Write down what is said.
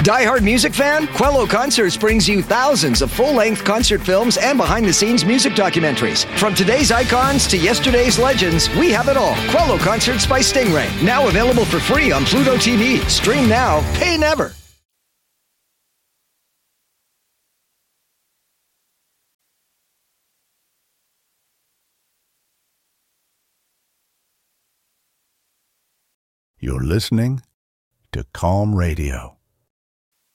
Die-hard music fan? Quello Concerts brings you thousands of full-length concert films and behind-the-scenes music documentaries. From today's icons to yesterday's legends, we have it all. Quello Concerts by Stingray. Now available for free on Pluto TV. Stream now, pay never. You're listening to Calm Radio.